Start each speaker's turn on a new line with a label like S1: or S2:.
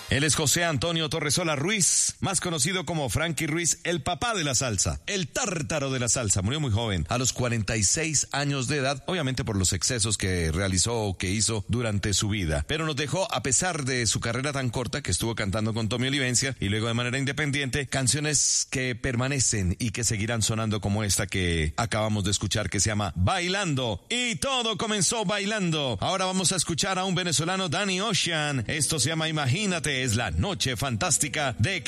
S1: Él es José Antonio Torresola Ruiz, más conocido como Frankie Ruiz, el papá de la salsa, el tártaro de la salsa. Murió muy joven, a los 46 años de edad, obviamente por los excesos que realizó o que hizo durante su vida. Pero nos dejó, a pesar de su carrera tan corta, que estuvo cantando con Tommy Olivencia y luego de manera independiente, canciones que permanecen y que seguirán sonando como esta que acabamos de escuchar, que se llama Bailando. Y todo comenzó bailando. Ahora vamos a escuchar a un venezolano, Danny Ocean. Esto se llama Imagínate. Es la noche fantástica de